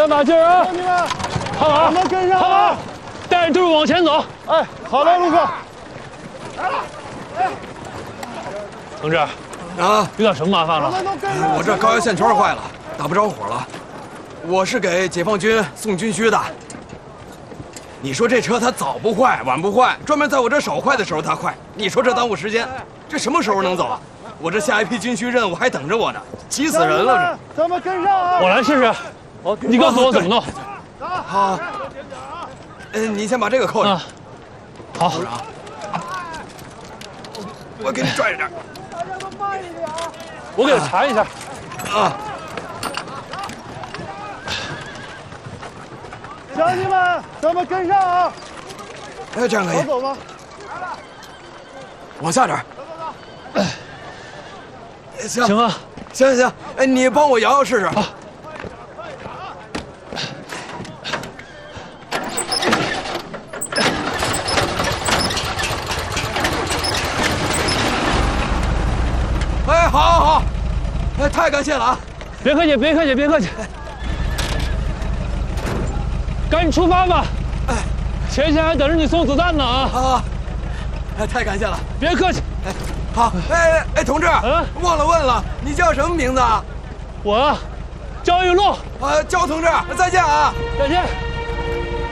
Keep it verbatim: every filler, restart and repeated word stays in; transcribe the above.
再把劲儿啊！ 兄弟们， 看好， 咱们跟上看好啊！， 带着队伍往前走。 哎，好的，陆哥。 同志， 啊， 遇到什么麻烦咱了？ 们都跟上。 我这高压线圈坏了，打不着火了。我是给解放军送军需的。你说这车它早不坏，晚不坏，专门在我这手坏的时候它坏。你说这耽误时间，这什么时候能走啊？我这下一批军需任务还等着我呢，急死人了这。咱们跟上啊！ 我来试试。 这。 你告诉我怎么弄。 好。嗯，你先把这个扣上。 啊，好。 我给你拽着点。 大家都慢一点啊！ 我给他缠一下。 啊。 乡亲们，咱们跟上啊！ 哎，这样可以。 好走吗？ 往下点。行行啊， 行行行，哎，你帮我摇摇试试。 好。 哎，好，好，好，哎，太感谢了啊！ 别客气，别客气，别客气。赶紧出发吧！ 哎， 前线还等着你送子弹呢啊！ 好，哎，太感谢了。 别客气。 哎，好，哎哎，同志， 嗯， 忘了问了，你叫什么名字啊？ 我，焦玉露。 呃，焦同志，再见啊！ 再见。